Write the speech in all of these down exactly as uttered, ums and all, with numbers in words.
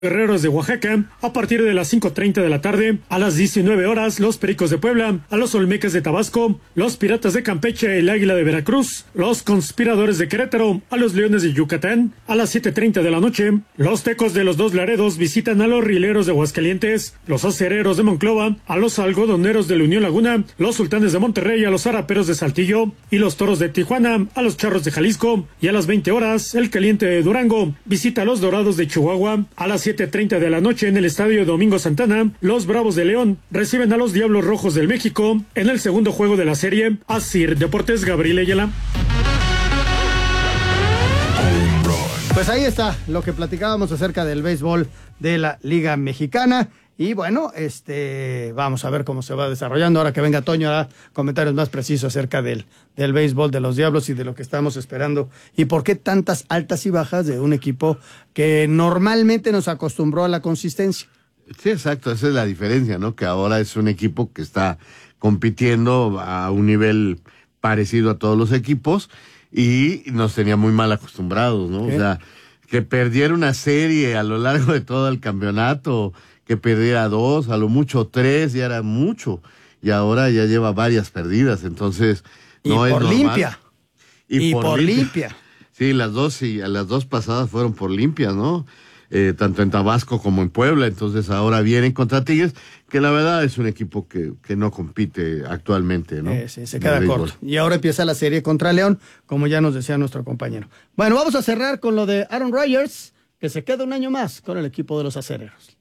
Guerreros de Oaxaca, a partir de las cinco treinta de la tarde, a las diecinueve horas, los Pericos de Puebla, a los Olmecas de Tabasco, los Piratas de Campeche, el Águila de Veracruz, los Conspiradores de Querétaro, a los Leones de Yucatán, a las siete treinta de la noche, los Tecos de los Dos Laredos visitan a los Rieleros de Aguascalientes, los Acereros de Monclova, a los Algodoneros de la Unión Laguna, los Sultanes de Monterrey, a los Araperos de Saltillo, y los Toros de Tijuana, a los Charros de Jalisco, y a las veinte horas, el Caliente de Durango visita a los Dorados de Chihuahua, a las siete treinta de la noche en el Estadio Domingo Santana, los Bravos de León reciben a los Diablos Rojos del México en el segundo juego de la serie. Asir Deportes, Gabriel Ayala. Pues ahí está lo que platicábamos acerca del béisbol de la Liga Mexicana. Y bueno, este, vamos a ver cómo se va desarrollando. Ahora que venga Toño a comentarios más precisos acerca del, del béisbol de los Diablos y de lo que estamos esperando. Y por qué tantas altas y bajas de un equipo que normalmente nos acostumbró a la consistencia. Sí, exacto, esa es la diferencia, ¿no? Que ahora es un equipo que está compitiendo a un nivel parecido a todos los equipos y nos tenía muy mal acostumbrados, ¿no? ¿Qué? O sea, que perdiera una serie a lo largo de todo el campeonato, que perdiera dos, a lo mucho tres, ya era mucho, y ahora ya lleva varias perdidas, entonces no es normal. Limpia. Y, y por, por limpia. limpia. Sí, las dos, sí, las dos pasadas fueron por limpia, ¿no? Eh, tanto en Tabasco como en Puebla, entonces ahora vienen contra Tigres, que la verdad es un equipo que, que no compite actualmente, ¿no? Eh, sí, se queda corto. Y ahora empieza la serie contra León, como ya nos decía nuestro compañero. Bueno, vamos a cerrar con lo de Aaron Rodgers, que se queda un año más con el equipo de los Acereros.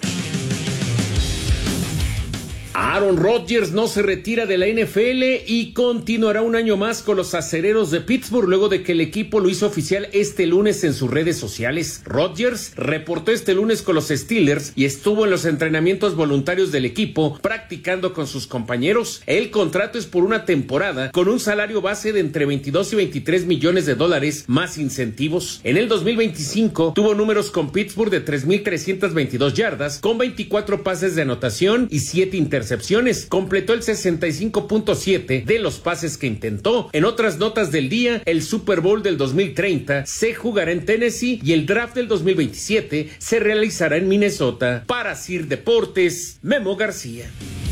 Aaron Rodgers no se retira de la N F L y continuará un año más con los Acereros de Pittsburgh luego de que el equipo lo hizo oficial este lunes en sus redes sociales. Rodgers reportó este lunes con los Steelers y estuvo en los entrenamientos voluntarios del equipo practicando con sus compañeros. El contrato es por una temporada con un salario base de entre veintidós y veintitrés millones de dólares más incentivos. En el dos mil veinticinco tuvo números con Pittsburgh de tres mil trescientas veintidós yardas con veinticuatro pases de anotación y siete intercepciones. Completó el sesenta y cinco punto siete de los pases que intentó. En otras notas del día, el Super Bowl del dos mil treinta se jugará en Tennessee y el draft del dos mil veintisiete se realizará en Minnesota. Para Sir Deportes, Memo García.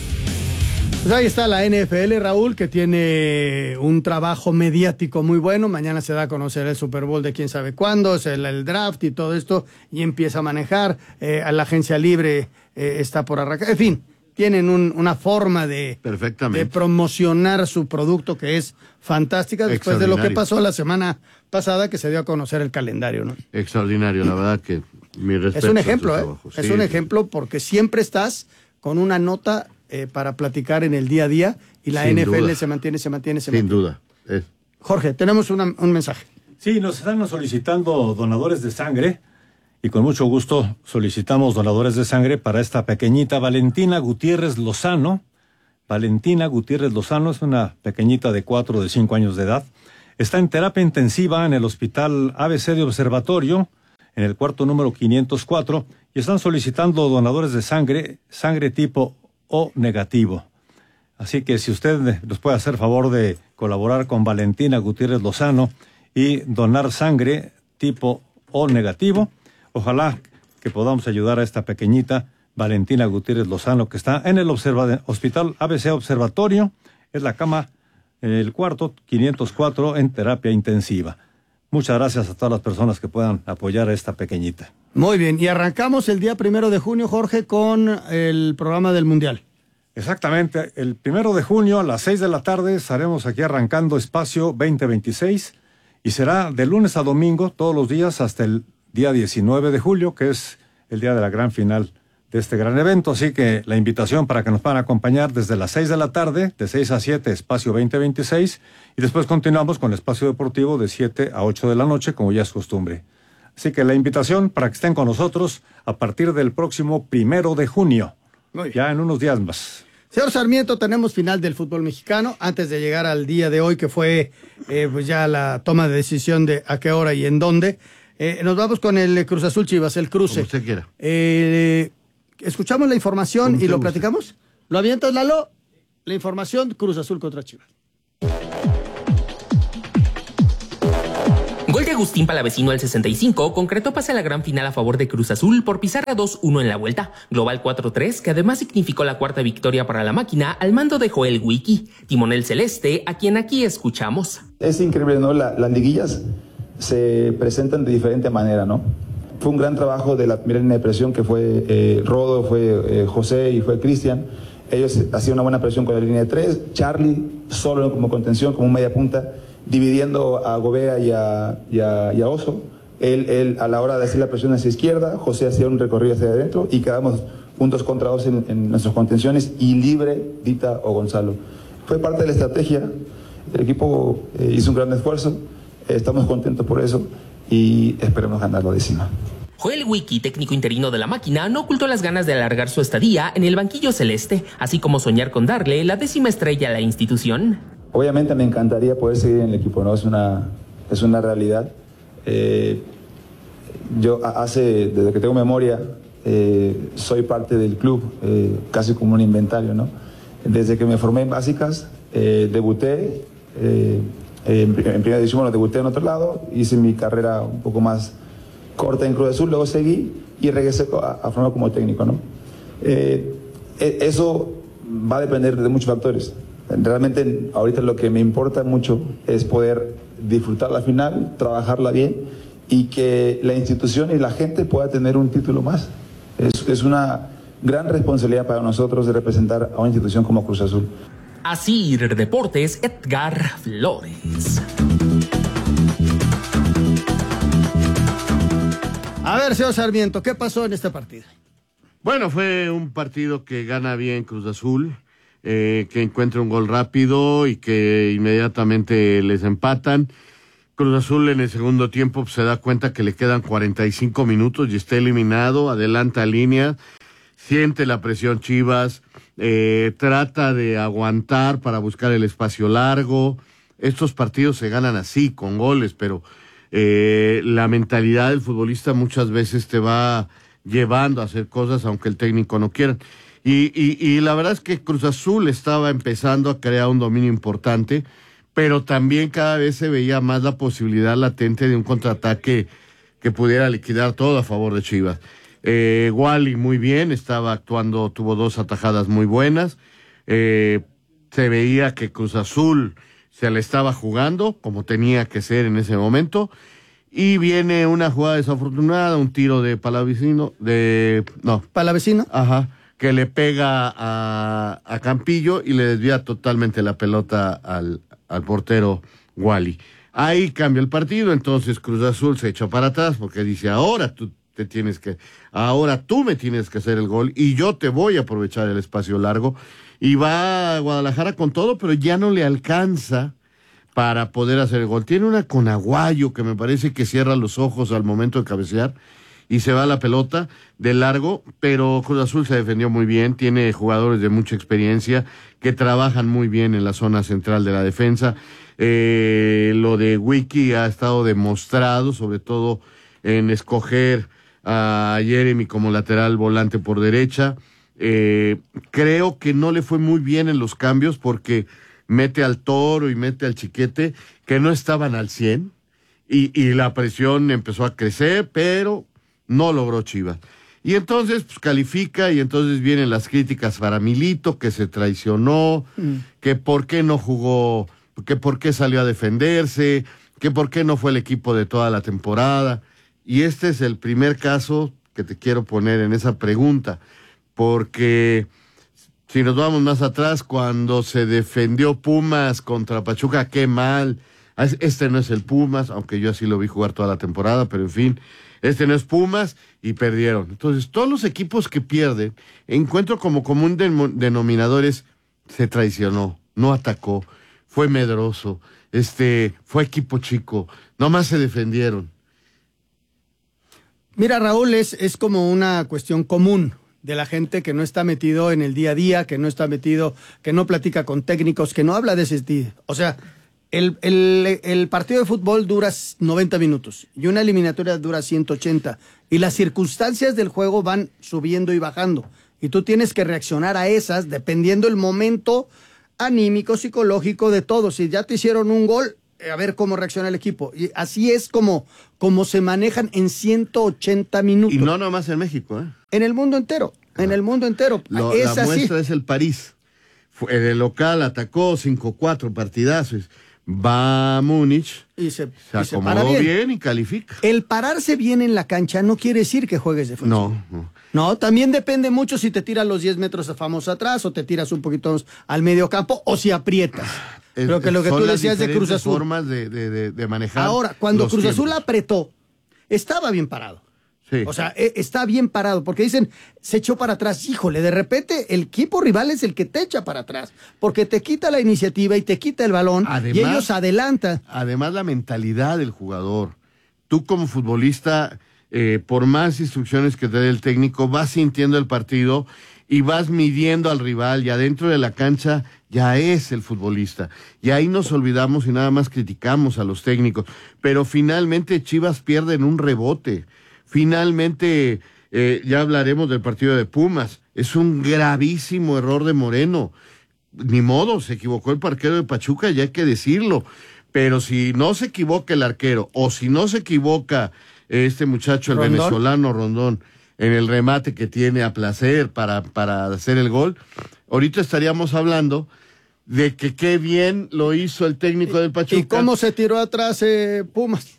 Pues ahí está la N F L, Raúl, que tiene un trabajo mediático muy bueno. Mañana se da a conocer el Super Bowl de quién sabe cuándo, es el, el draft y todo esto, y empieza a manejar. Eh, a la agencia libre eh, está por arrancar. En fin, tienen un, una forma de, de promocionar su producto que es fantástica después de lo que pasó la semana pasada, que se dio a conocer el calendario, ¿no? Extraordinario, la verdad que mi respeto. Es un ejemplo, ¿eh? Sí. Es un ejemplo porque siempre estás con una nota eh, para platicar en el día a día y la Sin N F L duda. se mantiene, se mantiene, se Sin mantiene. duda. Es. Jorge, tenemos una, un mensaje. Sí, nos están solicitando donadores de sangre. Y con mucho gusto solicitamos donadores de sangre para esta pequeñita Valentina Gutiérrez Lozano. Valentina Gutiérrez Lozano es una pequeñita de cuatro o de cinco años de edad. Está en terapia intensiva en el Hospital A B C de Observatorio, en el cuarto número quinientos cuatro, y están solicitando donadores de sangre, sangre tipo O negativo. Así que si usted nos puede hacer favor de colaborar con Valentina Gutiérrez Lozano y donar sangre tipo O negativo, ojalá que podamos ayudar a esta pequeñita Valentina Gutiérrez Lozano, que está en el observa- Hospital A B C Observatorio, es la cama, el cuarto quinientos cuatro en terapia intensiva. Muchas gracias a todas las personas que puedan apoyar a esta pequeñita. Muy bien, y arrancamos el día primero de junio, Jorge, con el programa del Mundial. Exactamente, el primero de junio a las seis de la tarde estaremos aquí arrancando Espacio veinte veintiséis y será de lunes a domingo, todos los días hasta el día diecinueve de julio, que es el día de la gran final de este gran evento, así que la invitación para que nos puedan acompañar desde las seis de la tarde, de seis a siete, Espacio veinte veintiséis, y después continuamos con el Espacio Deportivo de siete a ocho de la noche, como ya es costumbre. Así que la invitación para que estén con nosotros a partir del próximo primero de junio, ya en unos días más. Señor Sarmiento, tenemos final del fútbol mexicano, antes de llegar al día de hoy, que fue eh, pues ya la toma de decisión de a qué hora y en dónde. Eh, nos vamos con el Cruz Azul Chivas, el cruce. Como usted quiera. Eh, ¿Escuchamos la información y lo gusta. platicamos? ¿Lo avientas, Lalo? La información, Cruz Azul contra Chivas. Gol de Agustín Palavecino al sesenta y cinco concretó pase a la gran final a favor de Cruz Azul por pizarra dos uno en la vuelta. Global cuatro tres, que además significó la cuarta victoria para la máquina al mando de Joel Wiki, timonel celeste, a quien aquí escuchamos. Es increíble, ¿no? La, las liguillas se presentan de diferente manera, ¿no? Fue un gran trabajo de la primera línea de presión que fue eh, Rodo, fue eh, José y fue Cristian. Ellos hacían una buena presión con la línea de tres. Charlie solo como contención, como media punta, dividiendo a Gobea y a, y a, y a Oso. Él, él a la hora de hacer la presión hacia izquierda, José hacía un recorrido hacia adentro y quedamos puntos contra dos en, en nuestras contenciones y libre Dita o Gonzalo. Fue parte de la estrategia. El equipo eh, hizo un gran esfuerzo. Eh, estamos contentos por eso y esperemos ganar la décima. Joel Wiki, técnico interino de la máquina, no ocultó las ganas de alargar su estadía en el banquillo celeste, así como soñar con darle la décima estrella a la institución. Obviamente me encantaría poder seguir en el equipo, ¿no? Es una, es una realidad. Eh, yo hace, desde que tengo memoria, eh, soy parte del club, eh, casi como un inventario, ¿no? Desde que me formé en básicas, eh, debuté, eh, en, en primera división, bueno, debuté en otro lado, hice mi carrera un poco más corta en Cruz Azul, luego seguí y regresé a, a formar como técnico, ¿no? Eh, eso va a depender de muchos factores. Realmente ahorita lo que me importa mucho es poder disfrutar la final, trabajarla bien y que la institución y la gente pueda tener un título más. Es, es una gran responsabilidad para nosotros de representar a una institución como Cruz Azul. Así Deportes, Edgar Flores. A ver, señor Sarmiento, ¿qué pasó en este partido? Bueno, fue un partido que gana bien Cruz Azul. Eh, que encuentra un gol rápido y que inmediatamente les empatan. Cruz Azul en el segundo tiempo pues, se da cuenta que le quedan cuarenta y cinco minutos y está eliminado, adelanta línea, siente la presión Chivas, eh, trata de aguantar para buscar el espacio largo. Estos partidos se ganan así, con goles, pero eh, la mentalidad del futbolista muchas veces te va llevando a hacer cosas aunque el técnico no quiera. Y, y, y la verdad es que Cruz Azul estaba empezando a crear un dominio importante, pero también cada vez se veía más la posibilidad latente de un contraataque que pudiera liquidar todo a favor de Chivas. Eh, Wally muy bien, estaba actuando, tuvo dos atajadas muy buenas. Eh, se veía que Cruz Azul se le estaba jugando, como tenía que ser en ese momento. Y viene una jugada desafortunada, un tiro de Palavecino, de... no. ¿Palavecino? Ajá. Que le pega a, a Campillo y le desvía totalmente la pelota al, al portero Wally. Ahí cambia el partido, entonces Cruz Azul se echa para atrás porque dice, ahora tú te tienes que, ahora tú me tienes que hacer el gol y yo te voy a aprovechar el espacio largo. Y va a Guadalajara con todo, pero ya no le alcanza para poder hacer el gol. Tiene una con Aguayo que me parece que cierra los ojos al momento de cabecear y se va la pelota de largo, pero Cruz Azul se defendió muy bien, tiene jugadores de mucha experiencia que trabajan muy bien en la zona central de la defensa. Eh, lo de Wiki ha estado demostrado, sobre todo en escoger a Jeremy como lateral volante por derecha. Eh, creo que no le fue muy bien en los cambios porque mete al Toro y mete al Chiquete, que no estaban al cien, y, y la presión empezó a crecer, pero no logró Chivas. Y entonces pues, califica y entonces vienen las críticas para Milito, que se traicionó, mm. que por qué no jugó, que por qué salió a defenderse, que por qué no fue el equipo de toda la temporada. Y este es el primer caso que te quiero poner en esa pregunta, porque si nos vamos más atrás, cuando se defendió Pumas contra Pachuca, qué mal. Este no es el Pumas, aunque yo así lo vi jugar toda la temporada, pero en fin, este no es Pumas y perdieron. Entonces, todos los equipos que pierden, encuentro como común denominador es, se traicionó, no atacó, fue medroso, este, fue equipo chico, nomás se defendieron. Mira, Raúl, es, es como una cuestión común de la gente que no está metido en el día a día, que no está metido, que no platica con técnicos, que no habla de ese estilo. O sea, el, el, el partido de fútbol dura noventa minutos y una eliminatoria dura ciento ochenta y las circunstancias del juego van subiendo y bajando y tú tienes que reaccionar a esas dependiendo el momento anímico, psicológico de todo. Si ya te hicieron un gol, a ver cómo reacciona el equipo. Y así es como, como se manejan en ciento ochenta minutos. Y no nomás en México, ¿eh? En el mundo entero, en el mundo entero. Lo, es la así. muestra es el París. Fue, el local atacó cinco cuatro partidazos. Va a Múnich, y se, se y se acomodó para bien. bien y califica. El pararse bien en la cancha no quiere decir que juegues de fútbol. No, no. No, también depende mucho si te tiras los diez metros famosos atrás o te tiras un poquito al medio campo o si aprietas. Es, Creo que lo que son tú las decías de Cruz diferentes Azul. formas de, de, de, de manejar. Ahora, cuando los Cruz tiempos. Azul apretó, estaba bien parado. Sí. O sea, eh, está bien parado, porque dicen, se echó para atrás. Híjole, de repente el equipo rival es el que te echa para atrás, porque te quita la iniciativa y te quita el balón, Además, y ellos adelantan. Además, la mentalidad del jugador. Tú como futbolista, eh, por más instrucciones que te dé el técnico, vas sintiendo el partido y vas midiendo al rival, y adentro de la cancha ya es el futbolista. Y ahí nos olvidamos y nada más criticamos a los técnicos. Pero finalmente Chivas pierde en un rebote. Finalmente, eh, ya hablaremos del partido de Pumas. Es un gravísimo error de Moreno. Ni modo, se equivocó el arquero de Pachuca, ya hay que decirlo. Pero si no se equivoca el arquero, o si no se equivoca este muchacho, el Rondón. venezolano Rondón, en el remate que tiene a placer para, para hacer el gol, ahorita estaríamos hablando de que qué bien lo hizo el técnico del Pachuca. ¿Y cómo se tiró atrás eh, Pumas?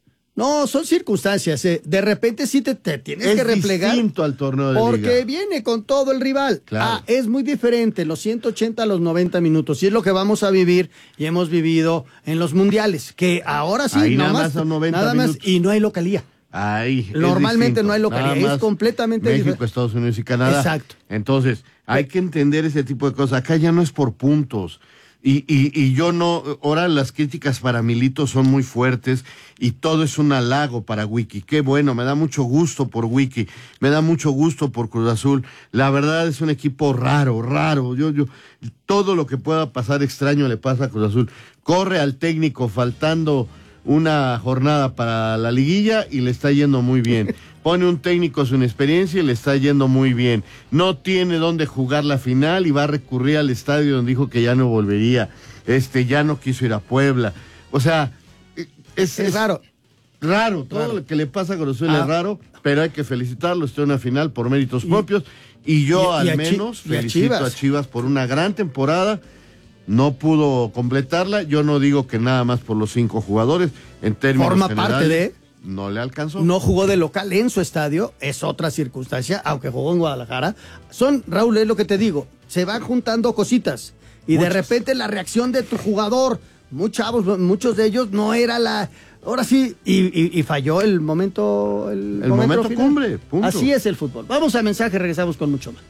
No, son circunstancias. Eh. De repente sí te, te tienes es que replegar. distinto al torneo de Porque liga. viene con todo el rival. Claro. Ah, es muy diferente los ciento ochenta a los noventa minutos. Y es lo que vamos a vivir y hemos vivido en los mundiales. Que ahora sí, Ahí nada nada más, más son noventa nada más, minutos. y no hay localía. Ahí, es Normalmente distinto. no hay localidad, Nada es más completamente México, diferente. Estados Unidos y Canadá. Exacto. Entonces, hay que entender ese tipo de cosas. Acá ya no es por puntos. Y, y, y yo no, ahora las críticas para Milito son muy fuertes y todo es un halago para Wiki. Qué bueno, me da mucho gusto por Wiki, me da mucho gusto por Cruz Azul. La verdad es un equipo raro, raro. Yo, yo, todo lo que pueda pasar extraño le pasa a Cruz Azul. Corre al técnico faltando una jornada para la liguilla y le está yendo muy bien. Pone un técnico sin experiencia y le está yendo muy bien. No tiene dónde jugar la final y va a recurrir al estadio donde dijo que ya no volvería. Este, ya no quiso ir a Puebla. O sea, es, Es raro. Raro, todo Raro. lo que le pasa a Cruz Azul Ah. es raro, pero hay que felicitarlo. Está en una final por méritos propios. Y yo y- y al a Chi- menos y a felicito Chivas. a Chivas por una gran temporada. No pudo completarla. Yo no digo que nada más por los cinco jugadores. En términos Forma generales, parte de- no le alcanzó. No jugó de local en su estadio, es otra circunstancia, aunque jugó en Guadalajara. Son, Raúl, es lo que te digo, se van juntando cositas y Muchas. de repente la reacción de tu jugador, muchos chavos, muchos de ellos no era la... Ahora sí, y, y- y falló el momento... El, El momento final. cumbre, punto. Así es el fútbol. Vamos a mensaje, regresamos con mucho más.